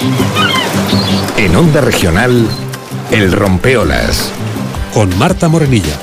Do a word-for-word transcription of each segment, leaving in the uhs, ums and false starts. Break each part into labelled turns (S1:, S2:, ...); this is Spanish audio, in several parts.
S1: En Onda Regional, El Rompeolas.
S2: Con Marta Morenilla.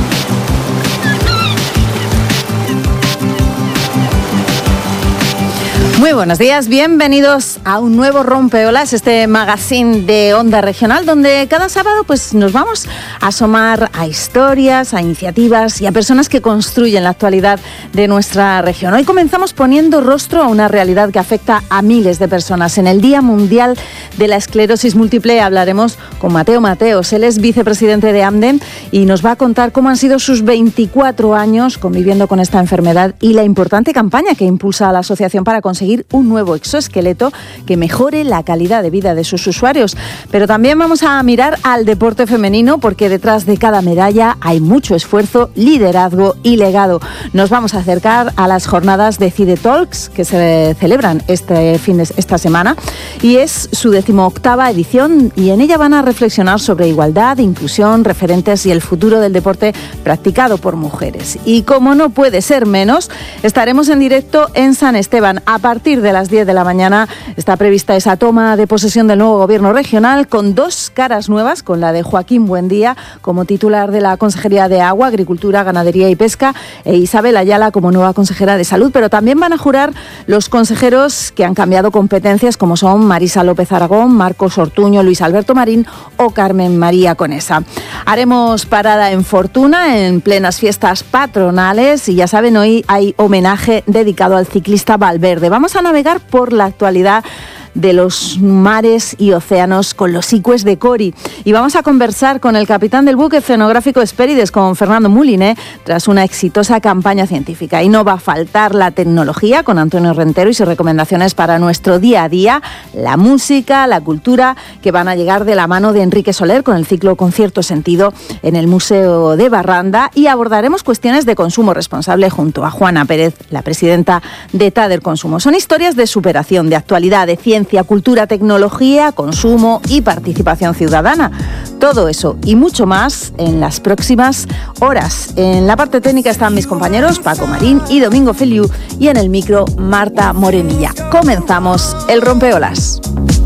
S3: Muy buenos días, bienvenidos a un nuevo Rompeolas, este magazine de Onda Regional, donde cada sábado pues, nos vamos a asomar a historias, a iniciativas y a personas que construyen la actualidad de nuestra región. Hoy comenzamos poniendo rostro a una realidad que afecta a miles de personas. En el Día Mundial de la Esclerosis Múltiple hablaremos con Mateo Mateos. Él es vicepresidente de AMDEM y nos va a contar cómo han sido sus veinticuatro años conviviendo con esta enfermedad y la importante campaña que impulsa a la asociación para conseguir un nuevo exoesqueleto que mejore la calidad de vida de sus usuarios. Pero también vamos a mirar al deporte femenino, porque detrás de cada medalla hay mucho esfuerzo, liderazgo y legado. Nos vamos a acercar a las jornadas de CIDE Talks que se celebran este fin de esta semana y es su decimoctava edición, y en ella van a reflexionar sobre igualdad, inclusión, referentes y el futuro del deporte practicado por mujeres. Y como no puede ser menos, estaremos en directo en San Esteban. A A partir de las diez de la mañana está prevista esa toma de posesión del nuevo gobierno regional, con dos caras nuevas, con la de Joaquín Buendía como titular de la Consejería de Agua, Agricultura, Ganadería y Pesca, e Isabel Ayala como nueva consejera de Salud. Pero también van a jurar los consejeros que han cambiado competencias, como son Marisa López Aragón, Marcos Ortuño, Luis Alberto Marín o Carmen María Conesa. Haremos parada en Fortuna en plenas fiestas patronales y ya saben, hoy hay homenaje dedicado al ciclista Valverde. Vamos a navegar por la actualidad de los mares y océanos con los ICUES de Cori. Y vamos a conversar con el capitán del buque oceanográfico Hespérides, con Fernando Mouliné, tras una exitosa campaña científica. Y no va a faltar la tecnología, con Antonio Rentero y sus recomendaciones para nuestro día a día, la música, la cultura, que van a llegar de la mano de Enrique Soler con el ciclo Con Cierto Sentido en el Museo de Barranda, y abordaremos cuestiones de consumo responsable junto a Juana Pérez, la presidenta de Tader Consumo. Son historias de superación, de actualidad, de ciencia, cultura, tecnología, consumo y participación ciudadana. Todo eso y mucho más en las próximas horas. En la parte técnica están mis compañeros Paco Marín y Domingo Feliu, y en el micro Marta Morenilla. Comenzamos el Rompeolas.